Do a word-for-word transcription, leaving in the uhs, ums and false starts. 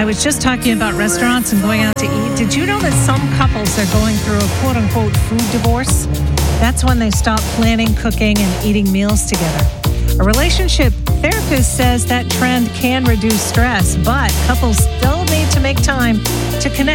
I was just talking about restaurants and going out to eat. Did you know that some couples are going through a quote-unquote food divorce? That's when they stop planning, cooking, and eating meals together. A relationship therapist says that trend can reduce stress, but couples still need to make time to connect.